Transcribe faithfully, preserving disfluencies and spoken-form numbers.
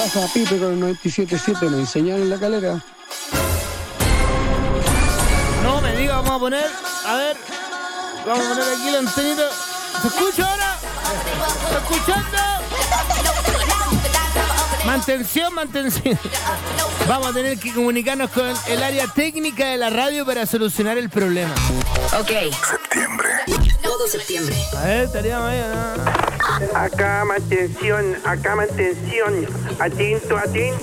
pasa, Pipe, con el noventa y siete punto siete? ¿Nos enseñaron en la calera? No me diga, vamos a poner, a ver, vamos a poner aquí la antenita. ¿Se escucha ahora? ¿Se escuchando? Mantención, mantención. Vamos a tener que comunicarnos con el área técnica de la radio para solucionar el problema. Ok. Septiembre. Todo septiembre. A ver, estaríamos ahí, ¿no? Acá mantención, acá mantención. Atento, atento.